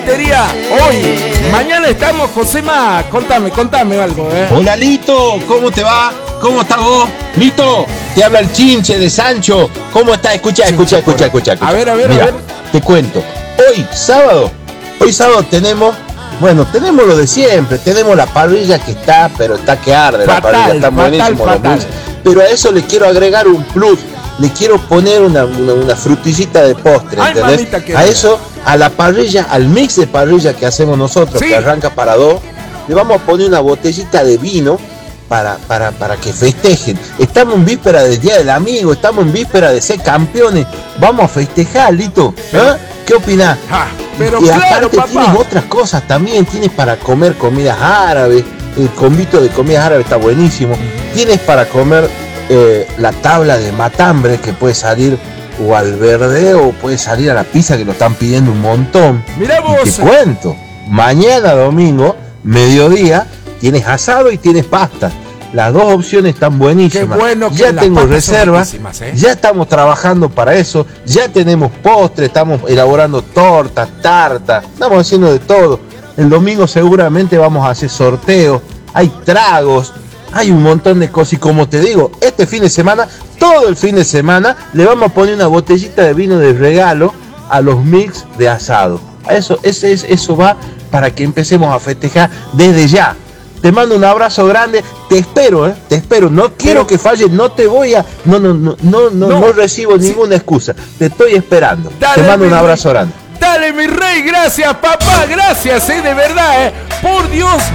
Hoy, mañana estamos, Josema, contame algo, Hola Lito, ¿cómo te va? ¿Cómo estás vos? Lito, te habla el Chinche de Sancho. ¿Cómo estás? Escucha. A ver. Mira, te cuento. Hoy sábado tenemos lo de siempre. Tenemos la parrilla que está, pero está que arde. La parrilla está buenísimo. Pero a eso le quiero agregar un plus. Le quiero poner una frutillita de postre, ¿entendés? A eso, a la parrilla, al mix de parrilla que hacemos nosotros, sí, que arranca para dos, le vamos a poner una botellita de vino para que festejen. Estamos en víspera del Día del Amigo, estamos en víspera de ser campeones. Vamos a festejar, Lito. ¿Qué opinás? Pero y claro, aparte papá, tienes otras cosas también. Tienes para comer comidas árabes. El convito de comidas árabes está buenísimo. Tienes para comer la tabla de matambre, que puede salir o al verde o puede salir a la pizza, que lo están pidiendo un montón. Mirá vos. Y te cuento, mañana domingo, mediodía, tienes asado y tienes pasta. Las dos opciones están buenísimas. Qué bueno que ya tengo reserva, ya estamos trabajando para eso, ya tenemos postres, estamos elaborando tortas, tartas, estamos haciendo de todo. El domingo seguramente vamos a hacer sorteos, hay tragos, hay un montón de cosas. Y como te digo, este fin de semana, todo el fin de semana, le vamos a poner una botellita de vino de regalo a los mix de asado. Eso va para que empecemos a festejar desde ya. Te mando un abrazo grande, te espero. No quiero que falles, no te voy a... No recibo ninguna excusa. Te estoy esperando. Te mando un abrazo grande. Dale, mi rey, gracias, papá, gracias, de verdad, por Dios.